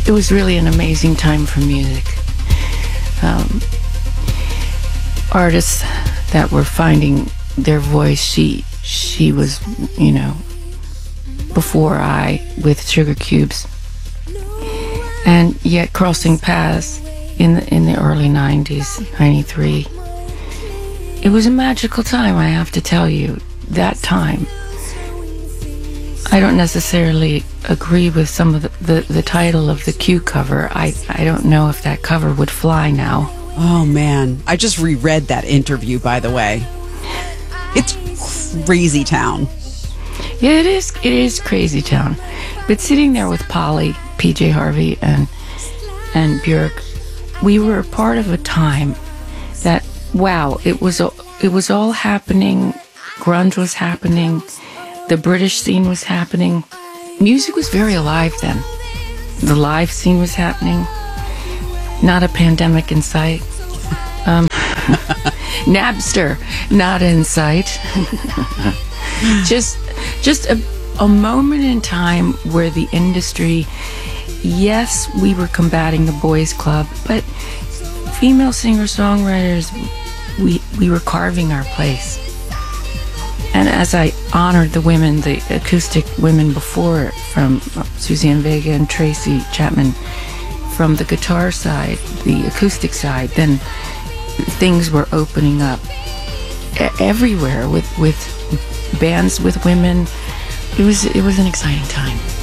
it was really an amazing time for music. Artists that were finding their voice, she was, before I, with Sugar Cubes, and yet crossing paths in the early 90s, 93. It was a magical time, I have to tell you. That time, I don't necessarily agree with some of the title of the Q cover. I don't know if that cover would fly now. Oh, man. I just reread that interview, by the way. It's crazy town. Yeah, it is crazy town. But sitting there with Polly, PJ Harvey, and Björk, we were a part of a time that, wow, it was all happening. Grunge was happening. The British scene was happening. Music was very alive then. The live scene was happening. Not a pandemic in sight. Napster, not in sight. just a moment in time where the industry, yes, we were combating the boys club, but female singer-songwriters, we were carving our place. And as I honored the women, the acoustic women before, from Suzanne Vega and Tracy Chapman, from the guitar side, the acoustic side, then things were opening up everywhere with bands with women. It was an exciting time.